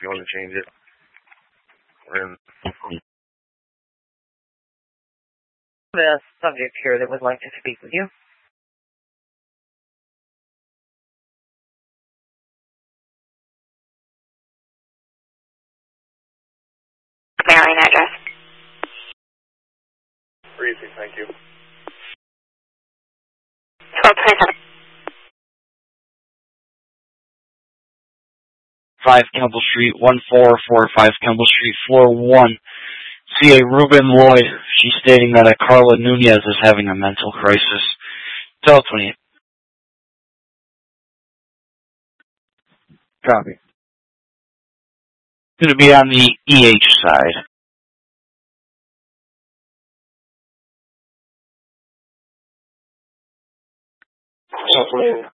you want to change it. And the subject here that would like to speak with you. Mailing address. Easy, thank you. 1227. 5 Kemble Street, 1445 Kemble Street, floor 1. C.A. Ruben Lloyd. She's stating that Carla Nunez is having a mental crisis. Tell 28. Copy. Going to be on the EH side. Tell 28.